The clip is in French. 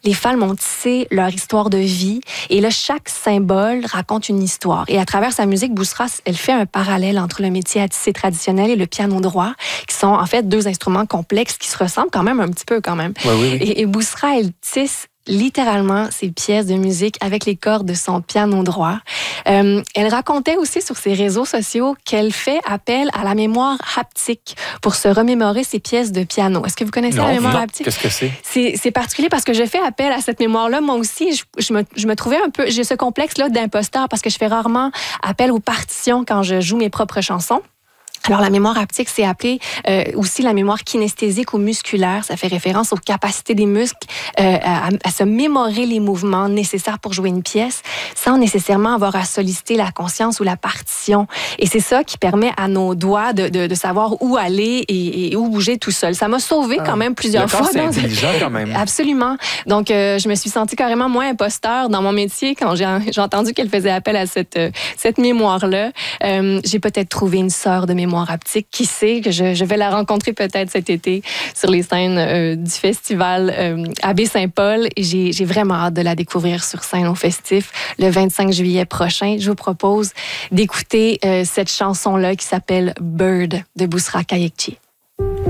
les femmes ont tissé leur histoire de vie. Et là, chaque symbole raconte une histoire. Et à travers sa musique, Boussra, elle fait un parallèle entre le métier à tisser traditionnel et le piano droit, qui sont en fait deux instruments complexes qui se ressemblent quand même un petit peu quand même. Oui. Et Boussra, elle tisse littéralement ses pièces de musique avec les cordes de son piano droit. Elle racontait aussi sur ses réseaux sociaux qu'elle fait appel à la mémoire haptique pour se remémorer ses pièces de piano. Est-ce que vous connaissez la mémoire haptique? Qu'est-ce que c'est? C'est particulier parce que je fais appel à cette mémoire-là. Moi aussi, je me trouvais un peu... J'ai ce complexe-là d'imposteur parce que je fais rarement appel aux partitions quand je joue mes propres chansons. Alors, la mémoire haptique, c'est appelé aussi la mémoire kinesthésique ou musculaire. Ça fait référence aux capacités des muscles à se mémorer les mouvements nécessaires pour jouer une pièce sans nécessairement avoir à solliciter la conscience ou la partition. Et c'est ça qui permet à nos doigts de savoir où aller et où bouger tout seul. Ça m'a sauvé quand même plusieurs fois. C'est intelligent quand même. Absolument. Donc, je me suis sentie carrément moins imposteur dans mon métier quand j'ai entendu qu'elle faisait appel à cette mémoire-là. J'ai peut-être trouvé une sœur de mémoire haptique. Qui sait que je vais la rencontrer peut-être cet été sur les scènes du festival à Baie-Saint-Paul. Et j'ai vraiment hâte de la découvrir sur scène au Festif le 25 juillet prochain. Je vous propose d'écouter cette chanson-là qui s'appelle Bird de Boussra Kayekci.